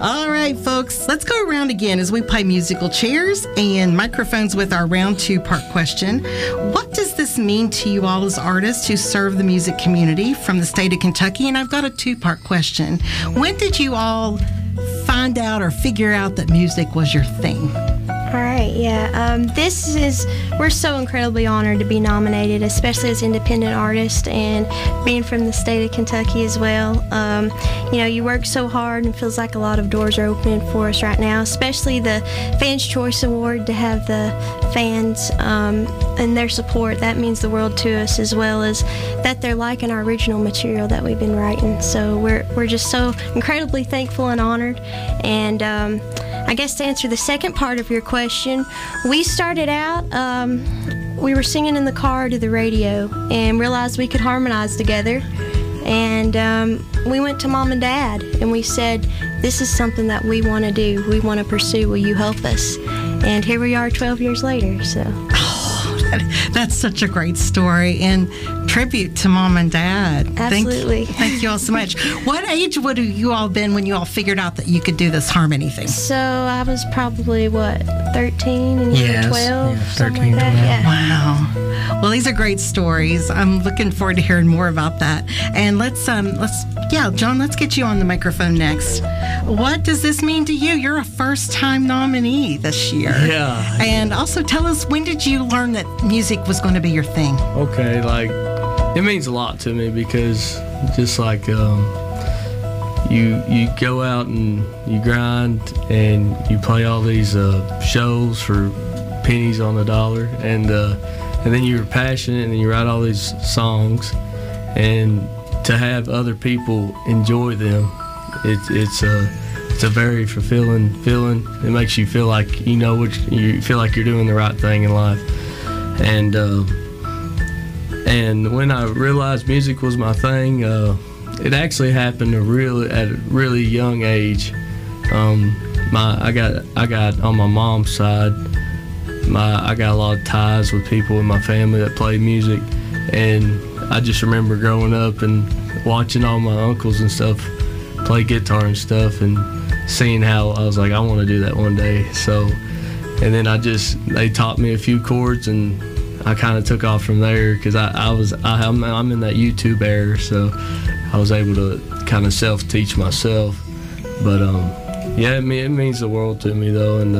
All right, folks, let's go around again as we play musical chairs and microphones with our round 2 part question. What does this mean to you all as artists who serve the music community from the state of Kentucky? And I've got a 2-part question. When did you all find out or figure out that music was your thing? All right, we're so incredibly honored to be nominated, especially as independent artists and being from the state of Kentucky as well. You work so hard and it feels like a lot of doors are opening for us right now, especially the Fans' Choice Award, to have the fans and their support. That means the world to us, as well as that they're liking our original material that we've been writing. So we're just so incredibly thankful and honored. And I guess to answer the second part of your question, we started out, we were singing in the car to the radio and realized we could harmonize together. And we went to Mom and Dad and we said, this is something that we want to do. We want to pursue. Will you help us? And here we are 12 years later. So. That's such a great story, and tribute to Mom and Dad. Absolutely. Thank you all so much. What age would have you all been when you all figured out that you could do this harmony thing? So I was probably, 13 and you were 12? Yeah, 13, like that. 12. Yeah. Wow. Well, these are great stories. I'm looking forward to hearing more about that. And John, let's get you on the microphone next. What does this mean to you? You're a first-time nominee this year. Yeah. And also tell us, when did you learn that music was going to be your thing? Okay, it means a lot to me because just like you go out and you grind and you play all these shows for pennies on the dollar, and then you're passionate and you write all these songs, and to have other people enjoy them, it's a very fulfilling feeling. It makes you feel like you feel like you're doing the right thing in life. And when I realized music was my thing, it actually happened at a really young age. I got on my mom's side, I got a lot of ties with people in my family that played music, and I just remember growing up and watching all my uncles and stuff play guitar and stuff, and seeing how I was like, I want to do that one day. So, and then they taught me a few chords, and I kind of took off from there because I'm in that YouTube era, so I was able to kind of self-teach myself. But it means the world to me though, and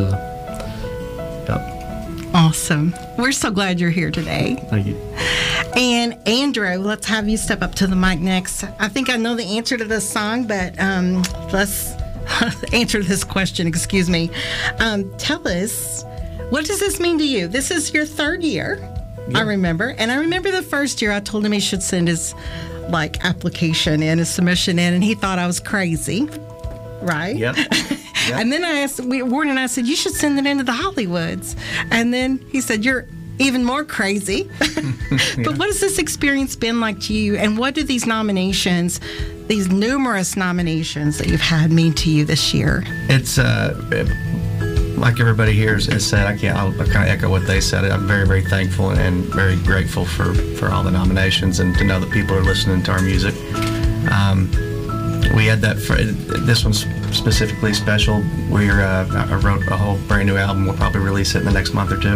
Awesome. We're so glad you're here today. Thank you. And Andrew, let's have you step up to the mic next. I think I know the answer to this song, but let's answer this question. Excuse me. Tell us, what does this mean to you? This is your 3rd year, I remember. And I remember the first year I told him he should send his application in, his submission in, and he thought I was crazy, right? Yep. And then Warren and I said, you should send it into the Hollywoods. And then he said, you're even more crazy. But what has this experience been like to you? And what do these nominations, these numerous nominations that you've had, mean to you this year? It's like everybody here has said. I'll kind of echo what they said. I'm very, very thankful and very grateful for all the nominations, and to know that people are listening to our music. We had this one's specifically special. I wrote a whole brand new album. We'll probably release it in the next month or two.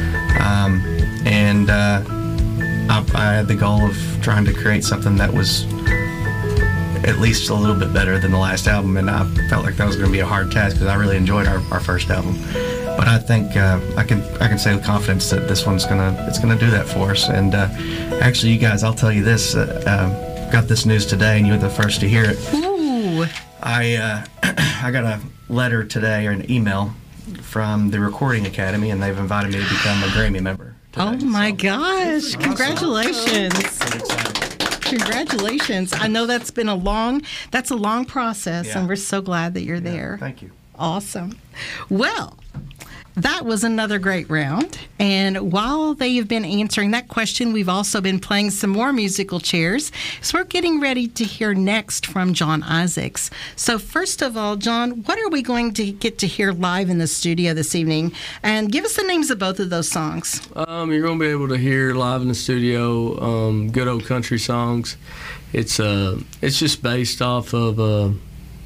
I had the goal of trying to create something that was at least a little bit better than the last album, and I felt like that was going to be a hard task because I really enjoyed our first album. But I think I can say with confidence that this one's gonna do that for us. And actually, you guys, I'll tell you this. Got this news today, and you were the first to hear it. Ooh. I got a letter today, or an email, from the Recording Academy, and they've invited me to become a Grammy member today. Oh my gosh. Congratulations. Congratulations. I know that's a long process, and we're so glad that you're there. Thank you. Awesome. Well, that was another great round. And while they have been answering that question, we've also been playing some more musical chairs. So we're getting ready to hear next from John Isaacs. So first of all, John, what are we going to get to hear live in the studio this evening? And give us the names of both of those songs. You're going to be able to hear live in the studio good old country songs. It's just based off of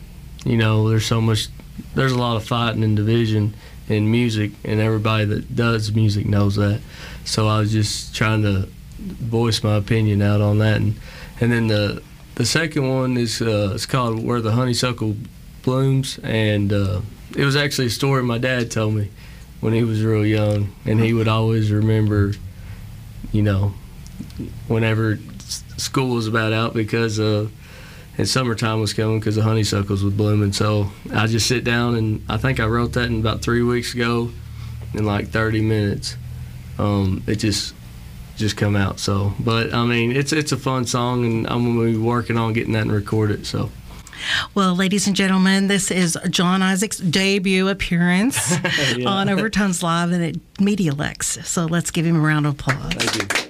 you know, there's a lot of fighting and division in music, and everybody that does music knows that. So I was just trying to voice my opinion out on that. And then the second one is it's called Where the Honeysuckle Blooms, and it was actually a story my dad told me when he was real young, and he would always remember, you know, whenever school was about out, because and summertime was coming because the honeysuckles was blooming. So I just sit down, and I think I wrote that in about 3 weeks ago in like 30 minutes. It just come out. So, but I mean, it's a fun song, and I'm gonna be working on getting that and record it. So. Well, ladies and gentlemen, this is John Isaac's debut appearance on Overtones Live and at Media Lex. So let's give him a round of applause. Thank you.